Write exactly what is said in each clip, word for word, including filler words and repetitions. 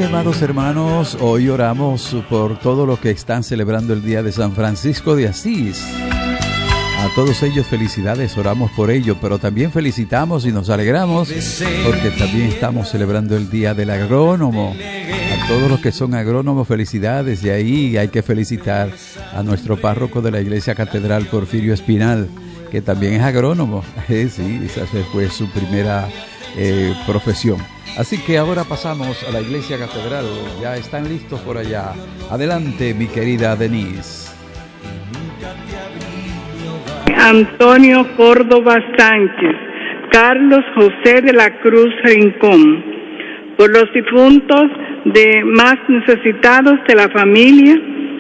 que, amados hermanos, hoy oramos por todos los que están celebrando el día de San Francisco de Asís. A todos ellos felicidades, oramos por ello, pero también felicitamos y nos alegramos porque también estamos celebrando el día del agrónomo. A todos los que son agrónomos, felicidades, y ahí hay que felicitar a nuestro párroco de la Iglesia Catedral, Porfirio Espinal, que también es agrónomo. Eh, sí, esa fue su primera eh, profesión. Así que ahora pasamos a la Iglesia Catedral. Ya están listos por allá. Adelante, mi querida Denise. Antonio Córdoba Sánchez, Carlos José de la Cruz Rincón, por los difuntos de más necesitados de la familia,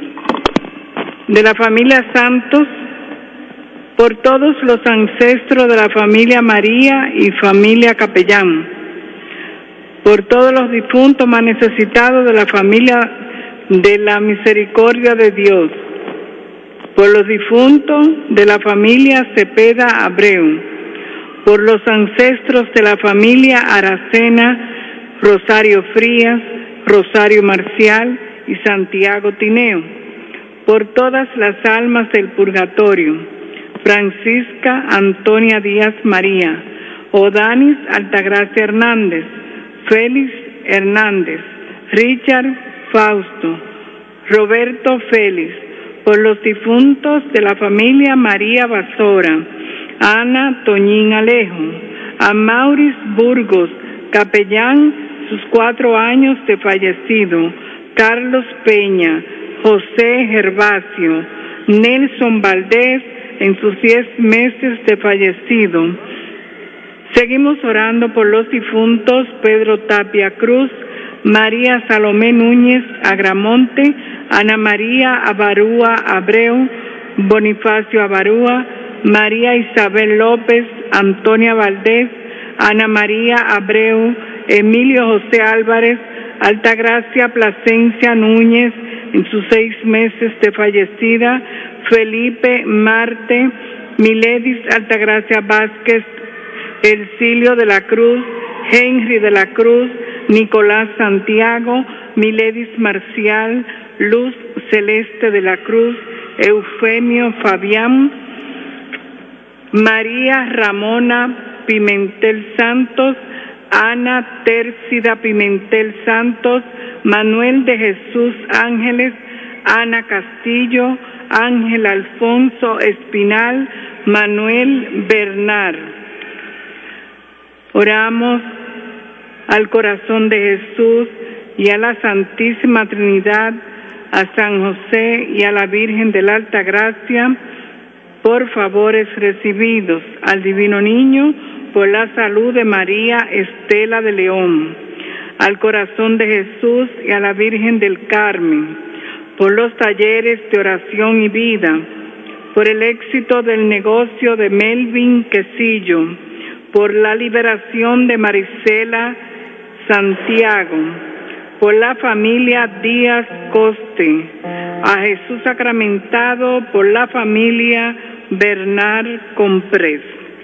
de la familia Santos, por todos los ancestros de la familia María y familia Capellán, por todos los difuntos más necesitados de la familia de la Misericordia de Dios, por los difuntos de la familia Cepeda Abreu, por los ancestros de la familia Aracena, Rosario Frías, Rosario Marcial y Santiago Tineo, por todas las almas del purgatorio, Francisca Antonia Díaz María, Odanis Altagracia Hernández, Félix Hernández, Richard Fausto, Roberto Félix, por los difuntos de la familia María Basora, Ana Toñín Alejo, a Maurice Burgos, capellán, sus cuatro años de fallecido, Carlos Peña, José Gervasio, Nelson Valdés, en sus diez meses de fallecido. Seguimos orando por los difuntos Pedro Tapia Cruz, María Salomé Núñez Agramonte, Ana María Abarúa Abreu, Bonifacio Abarúa, María Isabel López, Antonia Valdés, Ana María Abreu, Emilio José Álvarez, Altagracia Plasencia Núñez, en sus seis meses de fallecida, Felipe Marte, Miledis Altagracia Vázquez, Elcilio de la Cruz, Henry de la Cruz, Nicolás Santiago, Miledis Marcial, Luz Celeste de la Cruz, Eufemio Fabián, María Ramona Pimentel Santos, Ana Tércida Pimentel Santos, Manuel de Jesús Ángeles, Ana Castillo, Ángel Alfonso Espinal, Manuel Bernard. Oramos al corazón de Jesús y a la Santísima Trinidad, a San José y a la Virgen de la Alta Gracia, por favores recibidos, al Divino Niño, por la salud de María Estela de León, al corazón de Jesús y a la Virgen del Carmen, por los talleres de oración y vida, por el éxito del negocio de Melvin Quesillo, por la liberación de Marisela Santiago, por la familia Díaz Coste, a Jesús sacramentado por la familia Bernard Comprés.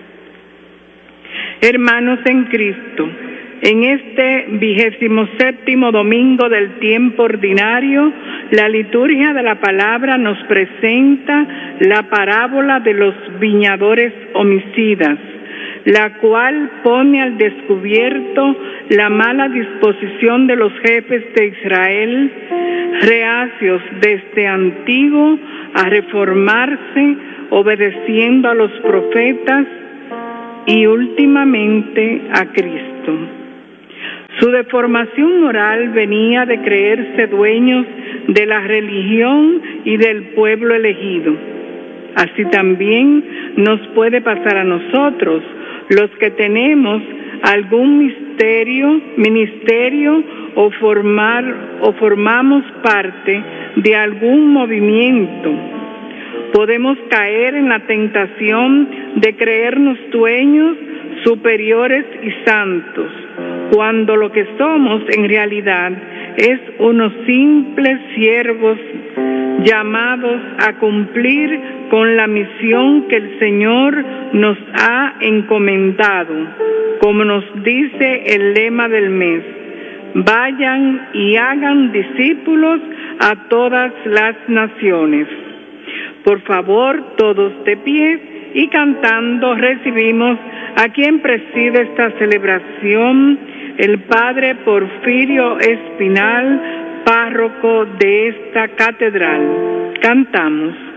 Hermanos en Cristo, en este vigésimo séptimo domingo del tiempo ordinario, la liturgia de la palabra nos presenta la parábola de los viñadores homicidas, la cual pone al descubierto la mala disposición de los jefes de Israel, reacios desde antiguo a reformarse, obedeciendo a los profetas y últimamente a Cristo. Su deformación moral venía de creerse dueños de la religión y del pueblo elegido. Así también nos puede pasar a nosotros, los que tenemos algún misterio, ministerio o formar o formamos parte de algún movimiento. Podemos caer en la tentación de creernos dueños, superiores y santos, cuando lo que somos en realidad es unos simples siervos llamados a cumplir con la misión que el Señor nos ha encomendado, como nos dice el lema del mes: Vayan y hagan discípulos a todas las naciones. Por favor, todos de pie y cantando recibimos a quien preside esta celebración, el Padre Porfirio Espinal, párroco de esta catedral. Cantamos.